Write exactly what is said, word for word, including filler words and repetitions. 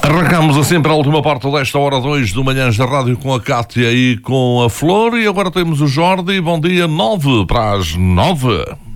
Arrancamos assim para a última parte desta hora dois do Manhãs da Rádio com a Cátia e com a Flor. E agora temos o Jordi. Bom dia, nove para as nove.